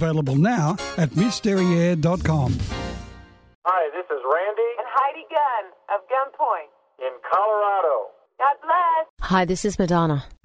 Available now at mysteryair.com. Hi, this is Randy and Heidi Gunn of Gunpoint in Colorado. God bless. Hi, this is Madonna.